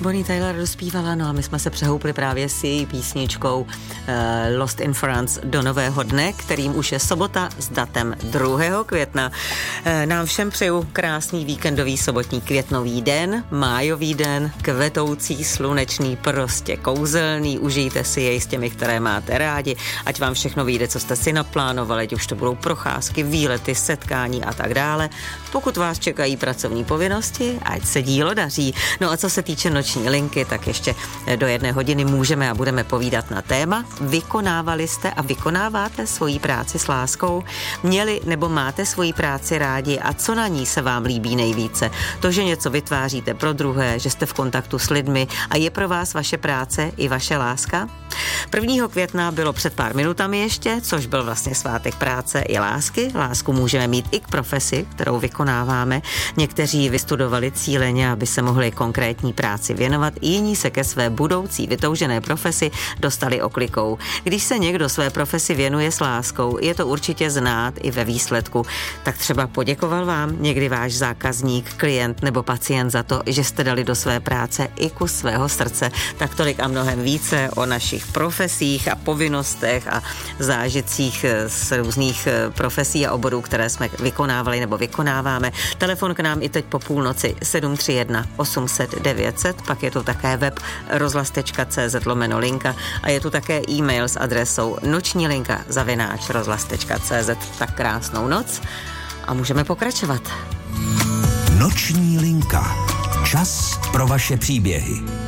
Bonnie Tyler dospívala, no a my jsme se přehoupli právě s její písničkou Lost in France do nového dne, kterým už je sobota s datem 2. května. Nám všem přeju krásný víkendový sobotní květnový den, májový den, kvetoucí, slunečný, prostě kouzelný, užijte si jej s těmi, které máte rádi, ať vám všechno vyjde, co jste si naplánovali, ať už to budou procházky, výlety, setkání a tak dále. Pokud vás čekají pracovní povinnosti, ať se dílo daří. No a co se týče noční linky, tak ještě do 1 hodiny můžeme a budeme povídat na téma. Vykonávali jste a vykonáváte svoji práci s láskou? Měli nebo máte svoji práci rádi a co na ní se vám líbí nejvíce? To, že něco vytváříte pro druhé, že jste v kontaktu s lidmi a je pro vás vaše práce i vaše láska? 1. května bylo před pár minutami ještě, což byl vlastně svátek práce i lásky. Lásku můžeme mít i k profesi, kterou vykonáváme. Někteří vystudovali cíleně, aby se mohli konkrétní práci věnovat, jiní se ke své budoucí vytoužené profesi dostali oklikou. Když se někdo své profesi věnuje s láskou, je to určitě znát i ve výsledku. Tak třeba poděkoval vám někdy váš zákazník, klient nebo pacient za to, že jste dali do své práce i kus svého srdce. Tak tolik a mnohem více o našich profesích a povinnostech a zážitcích z různých profesí a oborů, které jsme vykonávali nebo vykonáváme. Telefon k nám i teď po půlnoci 731 800 900, pak je tu také web rozhlas.cz/linka a je tu také e-mail s adresou nočnilinka@rozhlas.cz. Tak krásnou noc a můžeme pokračovat. Noční linka. Čas pro vaše příběhy.